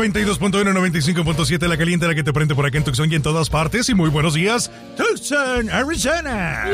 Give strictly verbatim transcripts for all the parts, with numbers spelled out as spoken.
noventa y dos punto uno, noventa y cinco punto siete, la caliente, la que te prende por acá en Tucson y en todas partes. Y muy buenos días, Tucson, Arizona.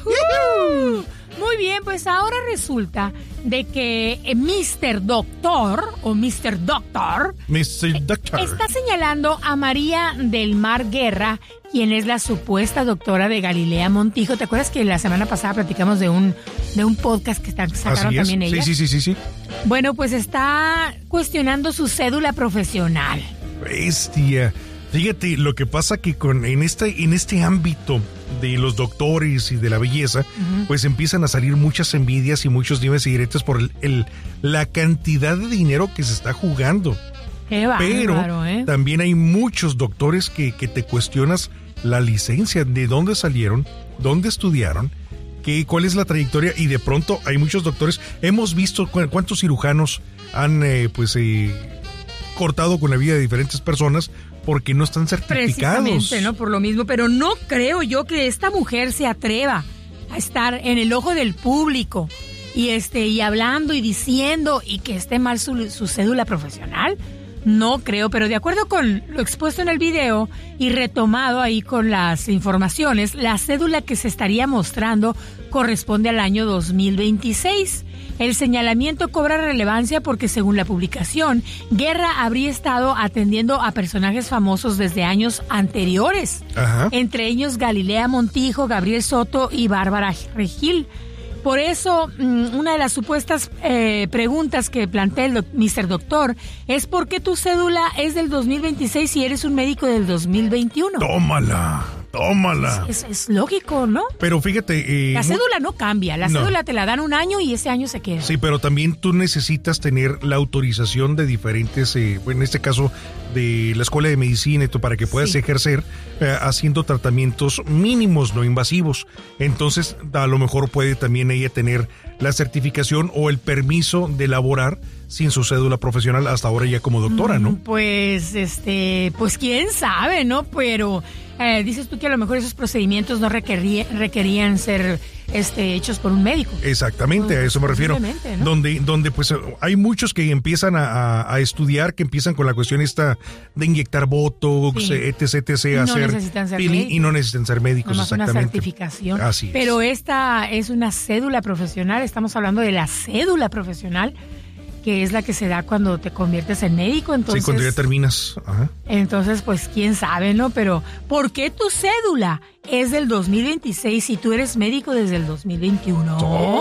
¡Yuhu! Muy bien, pues ahora resulta de que eh, mister Doctor o mister Doctor, mister Doctor está señalando a María del Mar Guerra, quien es la supuesta doctora de Galilea Montijo. ¿Te acuerdas que la semana pasada platicamos de un de un podcast que está, sacaron Así es. también ella? Sí, sí, sí, sí, sí. Bueno, pues está cuestionando su cédula profesional. Bestia. Fíjate, lo que pasa que con en este en este ámbito de los doctores y de la belleza, uh-huh. pues empiezan a salir muchas envidias y muchos dimes y diretes por el, el la cantidad de dinero que se está jugando. Qué bárbaro, Pero ¿eh? también hay muchos doctores que, que te cuestionas la licencia, de dónde salieron, dónde estudiaron, qué, cuál es la trayectoria, y de pronto hay muchos doctores. Hemos visto cu- cuántos cirujanos han eh, pues eh, cortado con la vida de diferentes personas porque no están certificados. Precisamente, ¿no? Por lo mismo, pero no creo yo que esta mujer se atreva a estar en el ojo del público y este y hablando y diciendo y que esté mal su, su cédula profesional. No creo, pero de acuerdo con lo expuesto en el video y retomado ahí con las informaciones, la cédula que se estaría mostrando corresponde al año dos mil veintiséis. El señalamiento cobra relevancia porque, según la publicación, Guerra habría estado atendiendo a personajes famosos desde años anteriores. Ajá. Entre ellos Galilea Montijo, Gabriel Soto y Bárbara Regil. Por eso, una de las supuestas eh, preguntas que plantea el doc- mister Doctor es ¿por qué tu cédula es del dos mil veintiséis si eres un médico del dos mil veintiuno? Tómala, tómala. Es, es, es lógico, ¿no? Pero fíjate... Eh, la cédula no cambia, la no. cédula te la dan un año y ese año se queda. Sí, pero también tú necesitas tener la autorización de diferentes, eh, en este caso de la Escuela de Medicina, y tú, para que puedas sí. ejercer eh, haciendo tratamientos mínimos, no invasivos. Entonces, a lo mejor puede también ella tener la certificación o el permiso de laborar sin su cédula profesional hasta ahora ya como doctora, ¿no? Pues, este, pues quién sabe, ¿no? Pero eh, dices tú que a lo mejor esos procedimientos no requería, requerían ser este, hechos por un médico. Exactamente, pues, a eso me refiero. ¿no? Donde, donde pues hay muchos que empiezan a, a, a estudiar, que empiezan con la cuestión esta de inyectar botox, sí. etc, etc, y no hacer necesitan ser peeling, médicos. y no necesitan ser médicos, nomás exactamente. Una certificación. Así es. Pero esta es una cédula profesional, estamos hablando de la cédula profesional, que es la que se da cuando te conviertes en médico. Entonces, sí, cuando ya terminas. Ajá. Entonces, pues, quién sabe, ¿no? Pero, ¿por qué tu cédula es del dos mil veintiséis si tú eres médico desde el dos mil veintiuno?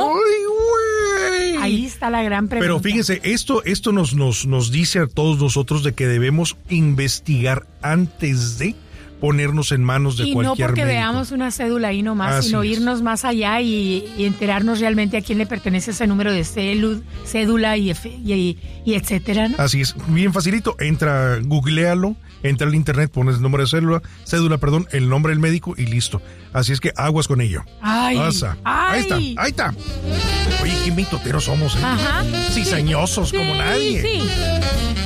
¡Ay, güey! Ahí está la gran pregunta. Pero fíjense, esto, esto nos, nos, nos dice a todos nosotros de que debemos investigar antes de ponernos en manos de y cualquier no porque médico. Veamos una cédula ahí nomás, Así sino es. irnos más allá y, y enterarnos realmente a quién le pertenece ese número de celu, cédula y, y, y etcétera, ¿no? Así es, bien facilito, entra, googlealo, entra al internet, pones el número de cédula, cédula, perdón, el nombre del médico y listo. Así es que aguas con ello. Ay, Pasa. ay. Ahí está, ahí está. Oye, qué mitoteros somos, ¿eh? Ajá. Cizañosos sí, como nadie. Sí.